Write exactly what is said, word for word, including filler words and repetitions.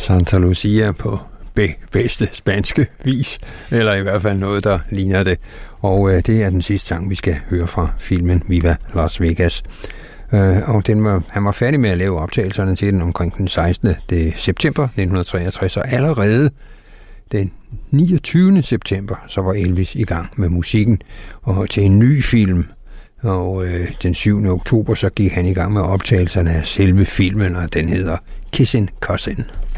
Santa Lucia på be- bedste spanske vis, eller i hvert fald noget, der ligner det. Og øh, det er den sidste sang, vi skal høre fra filmen Viva Las Vegas. Øh, og den var, han var færdig med at lave optagelserne til den omkring den sekstende september nitten treogtres, og allerede den niogtyvende september, så var Elvis i gang med musikken og til en ny film. Og øh, den syvende oktober, så gik han i gang med optagelserne af selve filmen, og den hedder Kissin' Cousin.